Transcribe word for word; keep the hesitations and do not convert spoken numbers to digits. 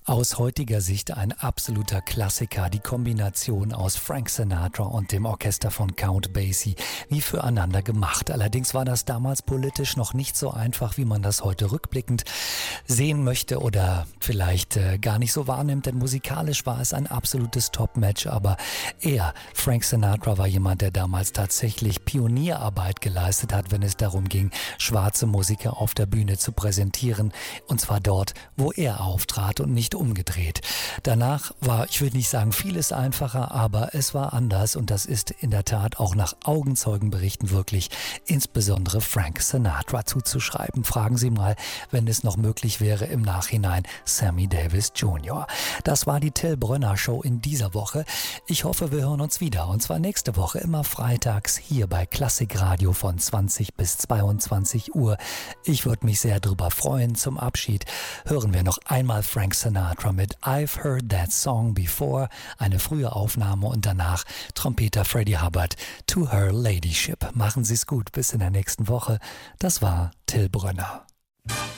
Aus heutiger Sicht ein absoluter Klassiker, die Kombination aus Frank Sinatra und dem Orchester von Count Basie, wie füreinander gemacht. Allerdings war das damals politisch noch nicht so einfach, wie man das heute rückblickend sehen möchte oder vielleicht äh, gar nicht so wahrnimmt, denn musikalisch war es ein absolutes Top-Match, aber er, Frank Sinatra, war jemand, der damals tatsächlich Pionierarbeit geleistet hat, wenn es darum ging, schwarze Musiker auf der Bühne zu präsentieren, und zwar dort, wo er auftrat und nicht umgedreht. Danach war, ich würde nicht sagen vieles einfacher, aber es war anders und das ist in der Tat auch nach Augenzeugenberichten wirklich insbesondere Frank Sinatra zuzuschreiben. Fragen Sie mal, wenn es noch möglich wäre, im Nachhinein Sammy Davis Junior Das war die Till Brönner Show in dieser Woche. Ich hoffe, wir hören uns wieder und zwar nächste Woche immer freitags hier bei Klassikradio von zwanzig bis zweiundzwanzig Uhr. Ich würde mich sehr drüber freuen. Zum Abschied hören wir noch einmal Frank Sinatra mit I've Heard That Song Before, eine frühe Aufnahme, und danach Trompeter Freddie Hubbard, To Her Ladyship. Machen Sie es gut, bis in der nächsten Woche. Das war Till Brönner.